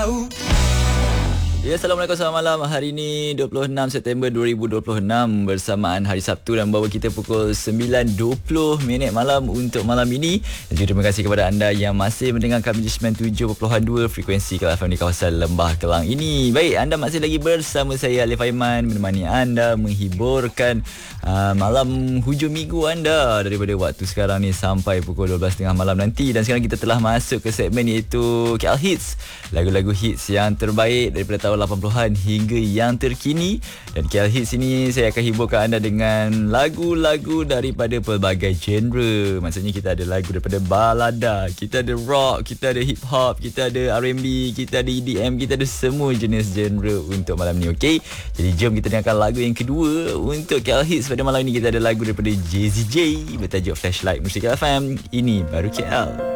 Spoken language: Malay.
tahu. Ya, Assalamualaikum, selamat malam. Hari ini 26 September 2026 bersamaan hari Sabtu dan bawa kita pukul 9.20 malam untuk malam ini. Dan juga terima kasih kepada anda yang masih mendengarkan kami di 97.2 frekuensi Kelab FM di kawasan Lembah Kelang ini. Baik, anda masih lagi bersama saya Alif Aiman menemani anda menghiburkan malam hujung minggu anda daripada waktu sekarang ni sampai pukul 12.30 malam nanti. Dan sekarang kita telah masuk ke segmen iaitu KL Hits, lagu-lagu hits yang terbaik daripada tahun 80-an hingga yang terkini. Dan KL Hits ini saya akan hiburkan anda dengan lagu-lagu daripada pelbagai genre. Maksudnya kita ada lagu daripada balada, kita ada rock, kita ada hip hop, kita ada R&B, kita ada EDM, kita ada semua jenis genre untuk malam ni. Okey, jadi jom kita dengarkan lagu yang kedua untuk KL Hits. Pada malam ini kita ada lagu daripada JZJ bertajuk Flashlight. Musik KL FM, ini baru KL.